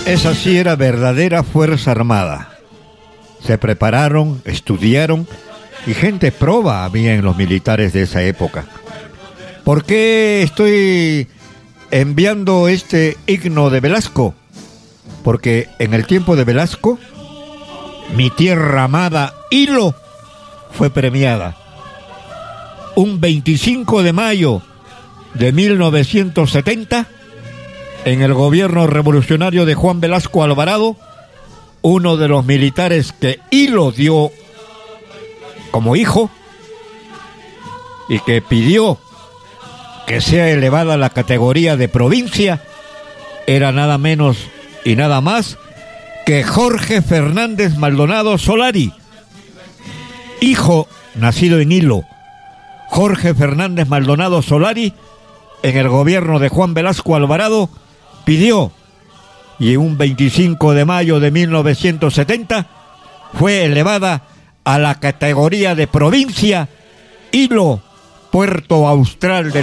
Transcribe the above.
Esa sí era verdadera fuerza armada. Se prepararon, estudiaron y gente proba había en los militares de esa época. ¿Por qué estoy enviando este himno de Velasco? Porque en el tiempo de Velasco, mi tierra amada, Hilo, fue premiada. Un 25 de mayo de 1970, en el gobierno revolucionario de Juan Velasco Alvarado, uno de los militares que Hilo dio como hijo y que pidió que sea elevada a la categoría de provincia, era nada menos y nada más que Jorge Fernández Maldonado Solari, hijo nacido en Hilo. Jorge Fernández Maldonado Solari, en el gobierno de Juan Velasco Alvarado, pidió, y un 25 de mayo de 1970 fue elevada a la categoría de provincia Hilo, Puerto Austral de